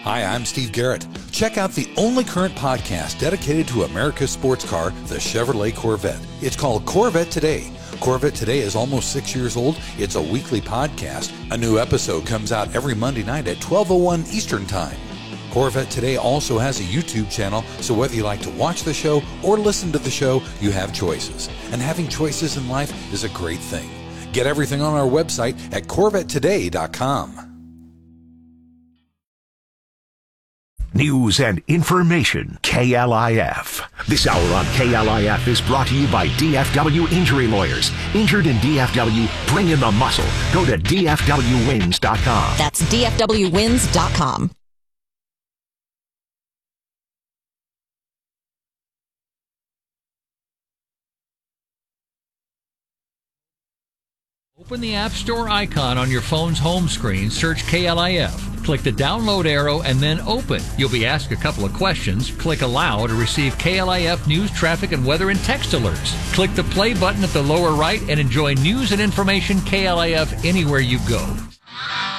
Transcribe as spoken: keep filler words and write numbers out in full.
Hi, I'm Steve Garrett. Check out the only current podcast dedicated to America's sports car, the Chevrolet Corvette. It's called Corvette Today. Corvette Today is almost six years old. It's a weekly podcast. A new episode comes out every Monday night at twelve oh one Eastern Time. Corvette Today also has a YouTube channel, so whether you like to watch the show or listen to the show, you have choices. And having choices in life is a great thing. Get everything on our website at corvette today dot com. News and information, K L I F. This hour on K L I F is brought to you by D F W Injury Lawyers. Injured in D F W? Bring in the muscle. Go to D F W wins dot com. That's D F W wins dot com. Open the App Store icon on your phone's home screen, search K L I F. Click the download arrow and then open. You'll be asked a couple of questions. Click allow to receive K L I F news, traffic, and weather and text alerts. Click the play button at the lower right and enjoy news and information K L I F anywhere you go.